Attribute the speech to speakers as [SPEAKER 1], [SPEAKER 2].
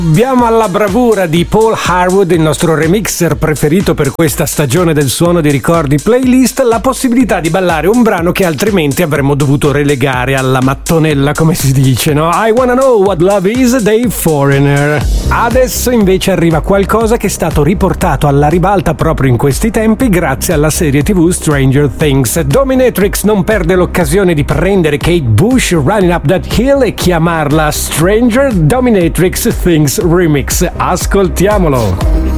[SPEAKER 1] Abbiamo alla bravura di Paul Harwood, il nostro remixer preferito per questa stagione del Suono di Ricordi playlist, la possibilità di ballare un brano che altrimenti avremmo dovuto relegare alla mattonella, come si dice, no? I Wanna Know What Love Is dei Foreigner. Adesso invece arriva qualcosa che è stato riportato alla ribalta proprio in questi tempi grazie alla serie TV Stranger Things. Dominatrix non perde l'occasione di prendere Kate Bush, Running Up That Hill, e chiamarla Stranger Dominatrix Things Remix. Ascoltiamolo.